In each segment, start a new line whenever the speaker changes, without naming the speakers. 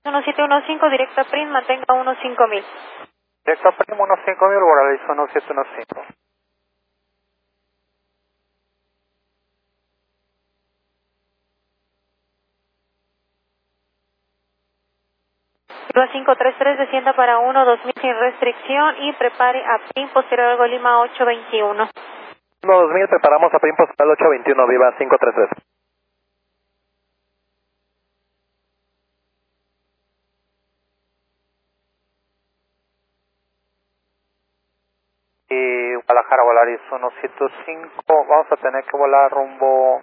1715, directo a Prim, mantenga 15000.
Directo a Prim 15000, Volaris 1715.
Viva 533, descienda para 12000 sin restricción y prepare a Prim, posterior algo Lima 821.
2000, preparamos a Prim postal 821, Viva 533. Y Guadalajara, Volaris 175, vamos a tener que volar rumbo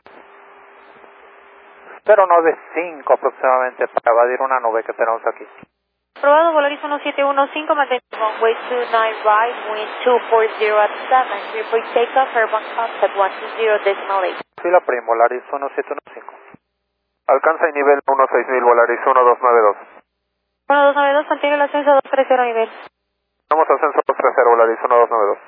095 aproximadamente para evadir una nube que tenemos aquí.
Aprobado, Volaris 1715, mantenga runway 29 right, wind 240 at 7, clear for takeoff, airborne contact 120.8.
Fila Prim, Volaris 1715. Alcanza el nivel 16000, Volaris 1292.
1292, mantiene el ascenso 230 nivel.
Vamos a ascenso 230, Volaris 1292.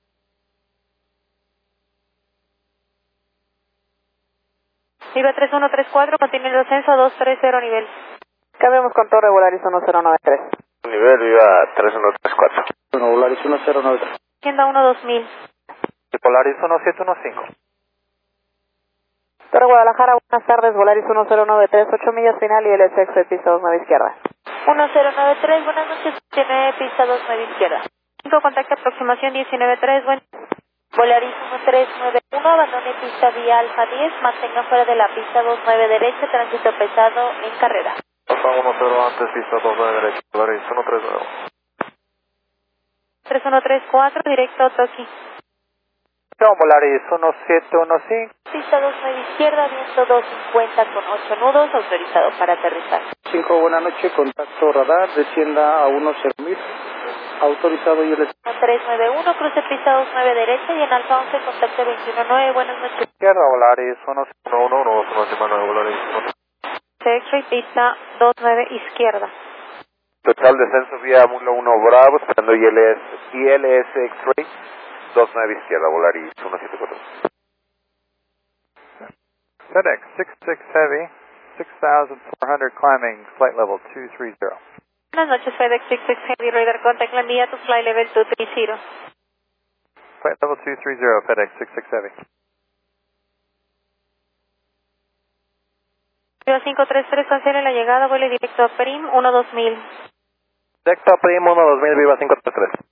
Viva 3134, mantiene el ascenso 230 nivel.
Cambiamos con torre Volaris 1093.
Nivel Viva 3134.
Bueno, Volaris 1093.
Agenda 12000.
Volaris 1715.
Torre Guadalajara, buenas tardes, Volaris 1093, 8 millas final y LSX de piso 29 izquierda.
1093, buenas noches, 19 pista 29 izquierda. 5, contacto aproximación 193, buen. Volaris 1391, abandone pista vía Alfa 10, mantenga fuera de la pista 29 derecha, tránsito pesado en carrera.
Alfa 10 antes, pista 29 derecha, Volaris 139.
3134, directo a Toki.
Volaris 1715.
Pista 29 izquierda, viento 250 con 8 nudos, autorizado para aterrizar.
5, buena noche, contacto radar, descienda a 10.000, autorizado y LSX.
391, cruce pista 29 derecha y en Alfa 11, contacto 219, buenas noches.
Izquierda, Volaris 1711, Volaris 1.
X-ray, pista 29 izquierda.
Total descenso vía Mulo 1 Bravo, esperando ILS X-Ray, 29 izquierda, Volaris 174. FedEx 66 Heavy, 6400 climbing, flight level 230.
Buenas noches, FedEx 66 Heavy, radar contact, la envía to flight level 230.
Flight level 230, FedEx 66 Heavy.
Viva 533, cancele la llegada, vuele directo a Prim, 12000.
Directo a Prim 12000, Viva 533.